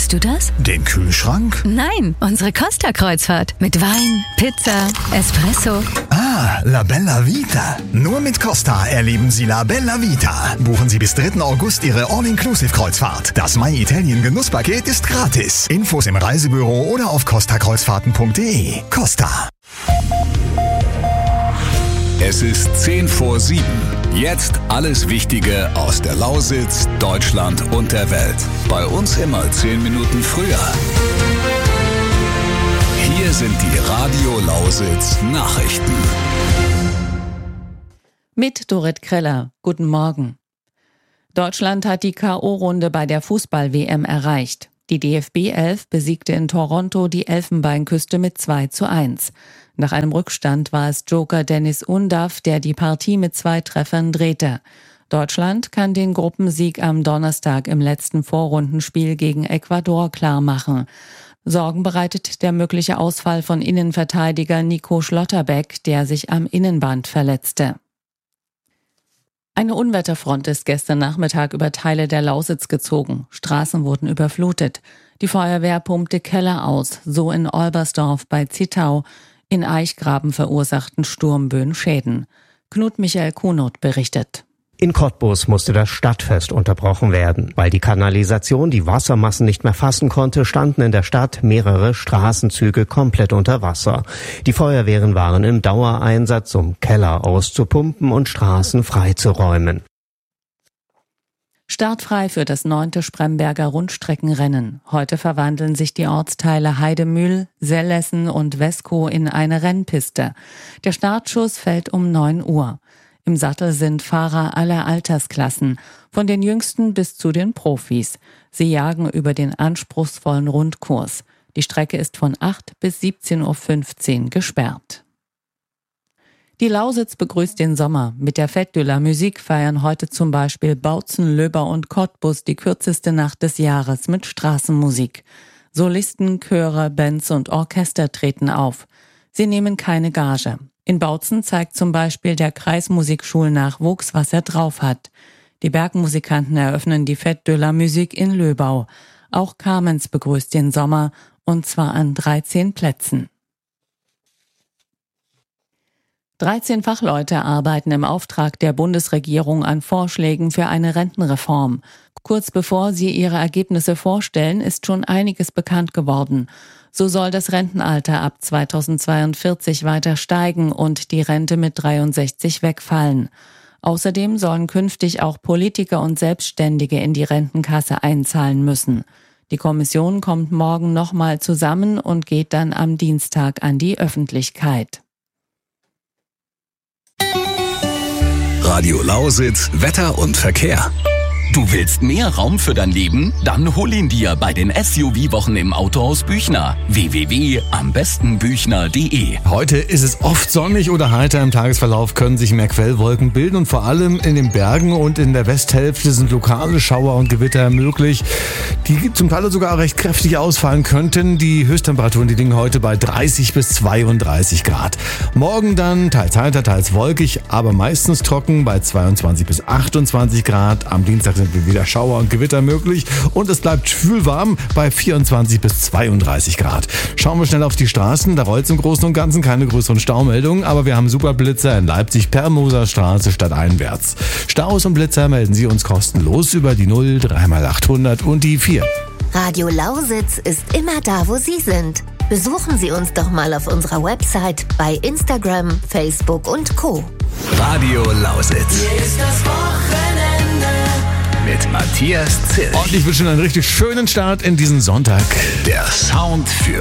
Meinst du das? Den Kühlschrank? Nein, unsere Costa-Kreuzfahrt. Mit Wein, Pizza, Espresso. Ah, La Bella Vita. Nur mit Costa erleben Sie La Bella Vita. Buchen Sie bis 3. August Ihre All-Inclusive-Kreuzfahrt. Das My Italien Genusspaket ist gratis. Infos im Reisebüro oder auf costakreuzfahrten.de. Costa. Es ist 6:50. Jetzt alles Wichtige aus der Lausitz, Deutschland und der Welt. Bei uns immer 10 Minuten früher. Hier sind die Radio Lausitz Nachrichten. Mit Dorit Kreller. Guten Morgen. Deutschland hat die K.O.-Runde bei der Fußball-WM erreicht. Die DFB 11 besiegte in Toronto die Elfenbeinküste mit 2:1. Nach einem Rückstand war es Joker Dennis Undav, der die Partie mit 2 Treffern drehte. Deutschland kann den Gruppensieg am Donnerstag im letzten Vorrundenspiel gegen Ecuador klarmachen. Sorgen bereitet der mögliche Ausfall von Innenverteidiger Nico Schlotterbeck, der sich am Innenband verletzte. Eine Unwetterfront ist gestern Nachmittag über Teile der Lausitz gezogen. Straßen wurden überflutet. Die Feuerwehr pumpte Keller aus, so in Olbersdorf bei Zittau. In Eichgraben verursachten Sturmböen Schäden. Knut Michael Kuhnert berichtet. In Cottbus musste das Stadtfest unterbrochen werden. Weil die Kanalisation die Wassermassen nicht mehr fassen konnte, standen in der Stadt mehrere Straßenzüge komplett unter Wasser. Die Feuerwehren waren im Dauereinsatz, um Keller auszupumpen und Straßen freizuräumen. Startfrei für das 9. Spremberger Rundstreckenrennen. Heute verwandeln sich die Ortsteile Heidemühl, Sellessen und Weskow in eine Rennpiste. Der Startschuss fällt um 9 Uhr. Im Sattel sind Fahrer aller Altersklassen, von den Jüngsten bis zu den Profis. Sie jagen über den anspruchsvollen Rundkurs. Die Strecke ist von 8 bis 17:15 Uhr gesperrt. Die Lausitz begrüßt den Sommer. Mit der Fête de la Musique feiern heute zum Beispiel Bautzen, Löber und Cottbus die kürzeste Nacht des Jahres mit Straßenmusik. Solisten, Chöre, Bands und Orchester treten auf. Sie nehmen keine Gage. In Bautzen zeigt zum Beispiel der Kreismusikschulnachwuchs, was er drauf hat. Die Bergmusikanten eröffnen die Fête de la Musique in Löbau. Auch Kamenz begrüßt den Sommer, und zwar an 13 Plätzen. 13 Fachleute arbeiten im Auftrag der Bundesregierung an Vorschlägen für eine Rentenreform. Kurz bevor sie ihre Ergebnisse vorstellen, ist schon einiges bekannt geworden. So soll das Rentenalter ab 2042 weiter steigen und die Rente mit 63 wegfallen. Außerdem sollen künftig auch Politiker und Selbstständige in die Rentenkasse einzahlen müssen. Die Kommission kommt morgen nochmal zusammen und geht dann am Dienstag an die Öffentlichkeit. Radio Lausitz, Wetter und Verkehr. Du willst mehr Raum für dein Leben? Dann hol ihn dir bei den SUV-Wochen im Autohaus Büchner. www.ambestenbüchner.de. Heute ist es oft sonnig oder heiter. Im Tagesverlauf können sich mehr Quellwolken bilden und vor allem in den Bergen und in der Westhälfte sind lokale Schauer und Gewitter möglich, die zum Teil sogar recht kräftig ausfallen könnten. Die Höchsttemperaturen, die liegen heute bei 30 bis 32 Grad. Morgen dann teils heiter, teils wolkig, aber meistens trocken bei 22 bis 28 Grad. Am Dienstag sind wieder Schauer und Gewitter möglich und es bleibt schwülwarm bei 24 bis 32 Grad. Schauen wir schnell auf die Straßen, da rollt es im Großen und Ganzen keine größeren Staumeldungen, aber wir haben Superblitzer in Leipzig per Moserstraße stadteinwärts. Staus und Blitzer melden Sie uns kostenlos über die 0 3x800 und die 4. Radio Lausitz ist immer da, wo Sie sind. Besuchen Sie uns doch mal auf unserer Website, bei Instagram, Facebook und Co. Radio Lausitz. Hier ist das Wochenende. Mit Matthias Zill. Und ich wünsche Ihnen einen richtig schönen Start in diesen Sonntag. Der Sound für